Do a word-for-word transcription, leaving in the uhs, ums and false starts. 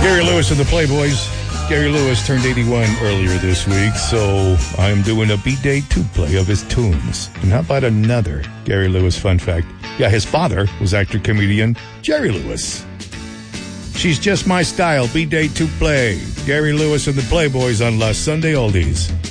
Gary Lewis and the Playboys. Gary Lewis turned eighty-one earlier this week, so I'm doing a B-Day two-play of his tunes. And how about another Gary Lewis fun fact? Yeah, his father was actor-comedian Jerry Lewis. She's Just My Style, B-Day two-play. Gary Lewis and the Playboys on La Sunday Oldies.